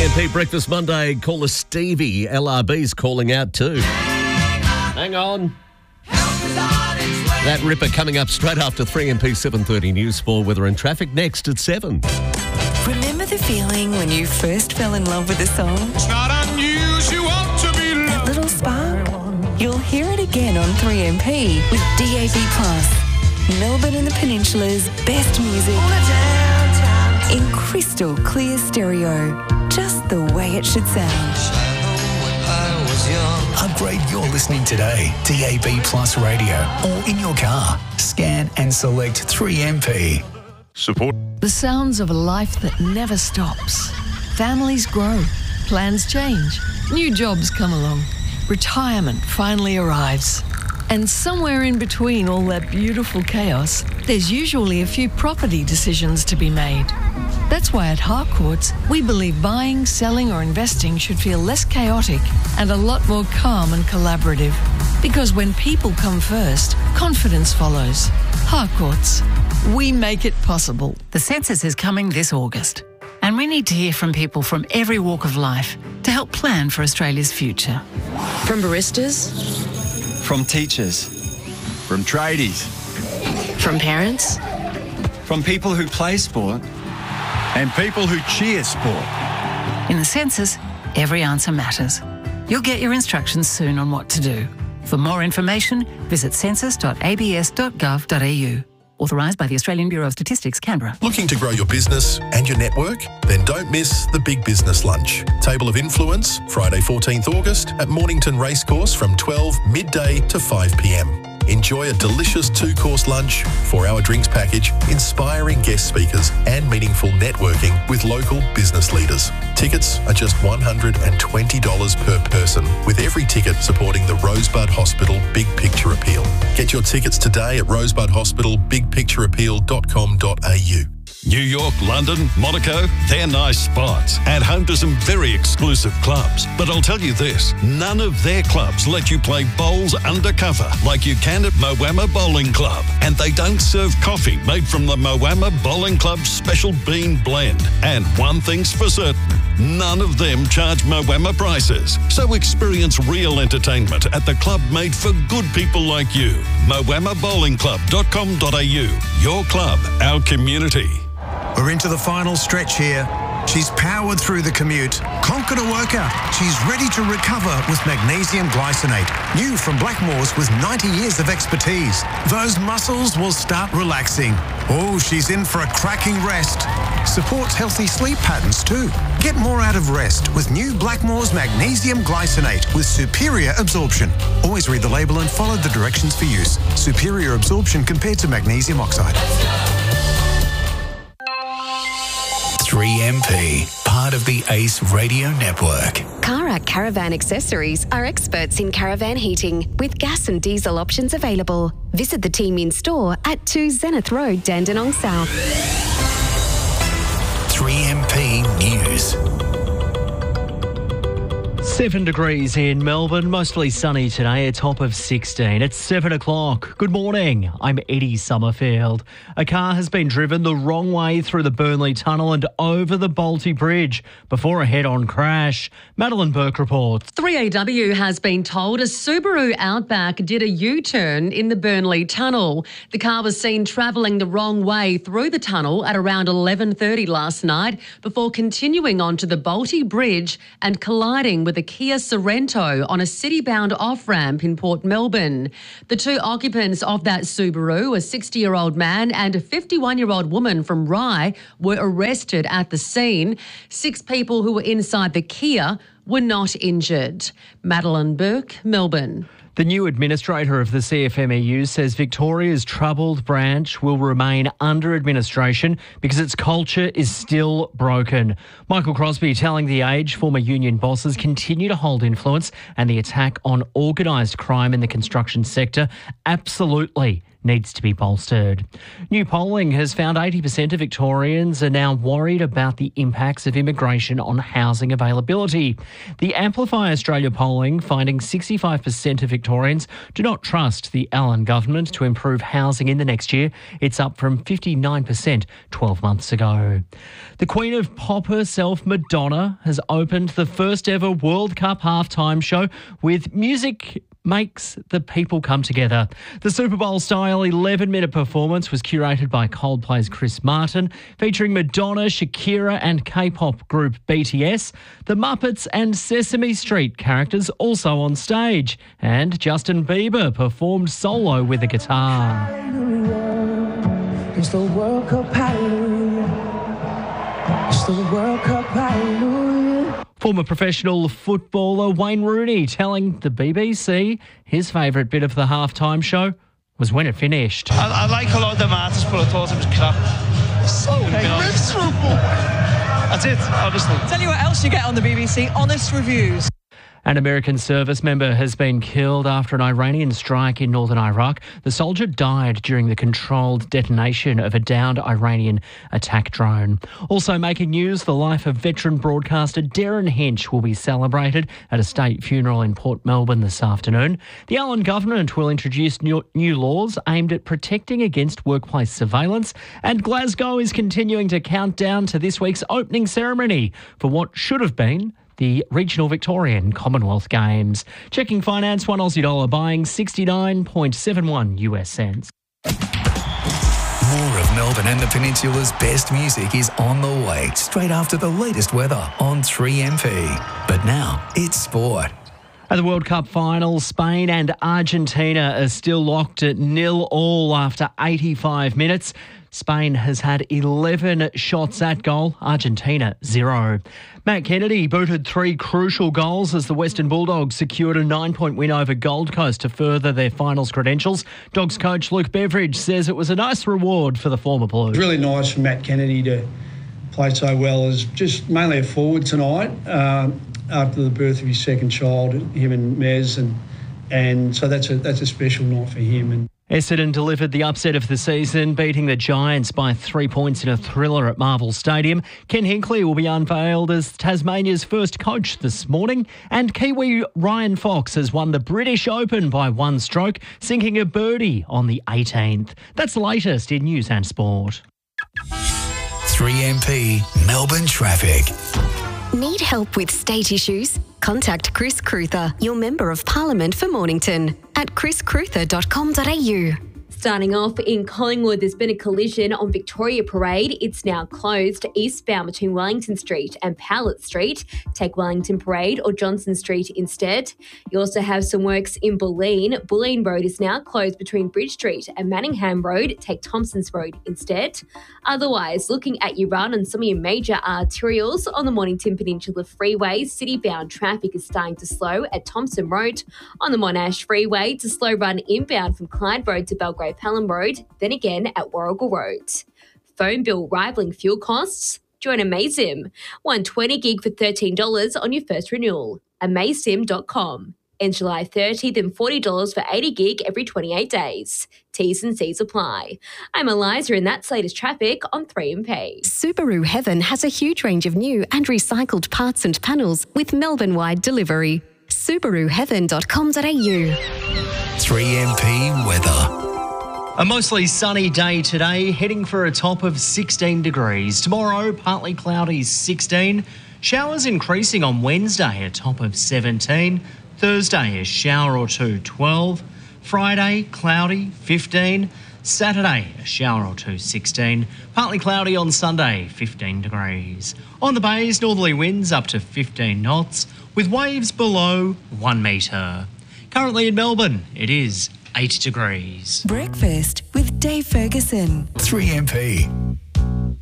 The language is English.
3MP Breakfast Monday. Caller Stevie, LRB's calling out too. Hang on. That ripper coming up straight after 3MP 7:30 News for weather and traffic next at 7. Remember the feeling when you first fell in love with a song? It's not unusual to be That little spark? You'll hear it again on 3MP with DAB+. Melbourne and the Peninsula's best music in crystal clear stereo. Just the way it should sound. Upgrade your listening today. DAB Plus Radio or in your car. Scan and select 3MP. Support. The sounds of a life that never stops. Families grow, plans change, new jobs come along, retirement finally arrives. And somewhere in between all that beautiful chaos, there's usually a few property decisions to be made. That's why at Harcourts, we believe buying, selling or investing should feel less chaotic and a lot more calm and collaborative. Because when people come first, confidence follows. Harcourts, we make it possible. The census is coming this August, and we need to hear from people from every walk of life to help plan for Australia's future. From baristas, from teachers, from tradies, from parents, from people who play sport, and people who cheer sport. In the census, every answer matters. You'll get your instructions soon on what to do. For more information, visit census.abs.gov.au. Authorised by the Australian Bureau of Statistics, Canberra. Looking to grow your business and your network? Then don't miss the Big Business Lunch. Table of Influence, Friday 14th August at Mornington Racecourse from 12 midday to 5 p.m. Enjoy a delicious 2-course lunch, 4-hour drinks package, inspiring guest speakers and meaningful networking with local business leaders. Tickets are just $120 per person, with every ticket supporting the Rosebud Hospital Big Picture Appeal. Get your tickets today at rosebudhospitalbigpictureappeal.com.au. New York, London, Monaco, they're nice spots and home to some very exclusive clubs. But I'll tell you this, none of their clubs let you play bowls undercover like you can at Moama Bowling Club. And they don't serve coffee made from the Moama Bowling Club's special bean blend. And one thing's for certain, none of them charge Moama prices. So experience real entertainment at the club made for good people like you. moamabowlingclub.com.au. Your club, our community. We're into the final stretch here. She's powered through the commute, conquered a workout. She's ready to recover with magnesium glycinate. New from Blackmores with 90 years of expertise. Those muscles will start relaxing. Oh, she's in for a cracking rest. Supports healthy sleep patterns too. Get more out of rest with new Blackmores magnesium glycinate with superior absorption. Always read the label and follow the directions for use. Superior absorption compared to magnesium oxide. 3MP, part of the ACE Radio Network. Cara Caravan Accessories are experts in caravan heating with gas and diesel options available. Visit the team in store at 2 Zenith Road, Dandenong South. 3MP News. 7 degrees in Melbourne, mostly sunny today, a top of 16. It's 7 o'clock. Good morning. I'm Eddie Summerfield. A car has been driven the wrong way through the Burnley Tunnel and over the Bolte Bridge before a head-on crash. Madeline Burke reports. 3AW has been told a Subaru Outback did a U-turn in the Burnley Tunnel. The car was seen travelling the wrong way through the tunnel at around 11:30 last night before continuing onto the Bolte Bridge and colliding with a Kia Sorento on a city-bound off-ramp in Port Melbourne. The two occupants of that Subaru, a 60-year-old man and a 51-year-old woman from Rye, were arrested at the scene. 6 people who were inside the Kia were not injured. Madeline Burke, Melbourne. The new administrator of the CFMEU says Victoria's troubled branch will remain under administration because its culture is still broken. Michael Crosby telling The Age former union bosses continue to hold influence and the attack on organised crime in the construction sector absolutely needs to be bolstered. New polling has found 80% of Victorians are now worried about the impacts of immigration on housing availability. The Amplify Australia polling finding 65% of Victorians do not trust the Allen government to improve housing in the next year. It's up from 59% 12 months ago. The Queen of Pop herself, Madonna, has opened the first ever World Cup halftime show with Music Makes the People Come Together. The Super Bowl-style 11-minute performance was curated by Coldplay's Chris Martin, featuring Madonna, Shakira and K-pop group BTS, the Muppets and Sesame Street characters also on stage, and Justin Bieber performed solo with a guitar. Hallelujah, it's the World Cup, hallelujah. It's the World Cup, hallelujah. Former professional footballer Wayne Rooney telling the BBC his favourite bit of the halftime show was when it finished. I like a lot of the matters, but I thought it was crap. So miserable. That's it, honestly. Tell you what else you get on the BBC, honest reviews. An American service member has been killed after an Iranian strike in northern Iraq. The soldier died during the controlled detonation of a downed Iranian attack drone. Also making news, the life of veteran broadcaster Darren Hinch will be celebrated at a state funeral in Port Melbourne this afternoon. The Allen government will introduce new laws aimed at protecting against workplace surveillance, and Glasgow is continuing to count down to this week's opening ceremony for what should have been the Regional Victorian Commonwealth Games. Checking finance, $1 Aussie buying 69.71 US cents. More of Melbourne and the Peninsula's best music is on the way straight after the latest weather on 3MP. But now it's sport. At the World Cup final, Spain and Argentina are still locked at 0-0 after 85 minutes. Spain has had 11 shots at goal, Argentina 0. Matt Kennedy booted 3 crucial goals as the Western Bulldogs secured a 9-point win over Gold Coast to further their finals credentials. Dogs coach Luke Beveridge says it was a nice reward for the former Blues. It's really nice for Matt Kennedy to play so well as just mainly a forward tonight after the birth of his second child, him and Mez, and so that's a special night for him. And Essendon delivered the upset of the season, beating the Giants by 3 points in a thriller at Marvel Stadium. Ken Hinkley will be unveiled as Tasmania's first coach this morning, and Kiwi Ryan Fox has won the British Open by 1 stroke, sinking a birdie on the 18th. That's the latest in news and sport. 3MP Melbourne Traffic. Need help with state issues? Contact Chris Cruther, your Member of Parliament for Mornington, at chriscruther.com.au. Starting off in Collingwood, there's been a collision on Victoria Parade. It's now closed eastbound between Wellington Street and Powlett Street. Take Wellington Parade or Johnson Street instead. You also have some works in Bulleen. Bulleen Road is now closed between Bridge Street and Manningham Road. Take Thompson's Road instead. Otherwise, looking at your run on some of your major arterials on the Mornington Peninsula Freeway, city-bound traffic is starting to slow at Thompson Road. On the Monash Freeway, it's a slow run inbound from Clyde Road to Belgrave Pelham Road, then again at Warrigal Road. Phone bill rivaling fuel costs? Join Amazim. 120 gig for $13 on your first renewal. Amazim.com. And July 30, then $40 for 80 gig every 28 days. T's and C's apply. I'm Eliza, and that's latest traffic on 3MP. Subaru Heaven has a huge range of new and recycled parts and panels with Melbourne-wide delivery. SubaruHeaven.com.au. 3MP weather. A mostly sunny day today, heading for a top of 16 degrees. Tomorrow, partly cloudy, 16. Showers increasing on Wednesday, a top of 17. Thursday, a shower or two, 12. Friday, cloudy, 15. Saturday, a shower or two, 16. Partly cloudy on Sunday, 15 degrees. On the bays, northerly winds up to 15 knots, with waves below 1 metre. Currently in Melbourne, it is 8 degrees. Breakfast with Dave Ferguson. 3MP.